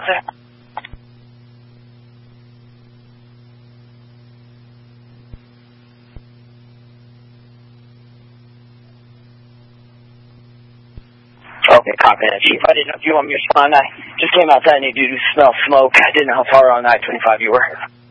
Okay, copy that, Chief. I didn't know if you want me to respond. I just came outside and you do smell smoke. I didn't know how far on I-25 you were.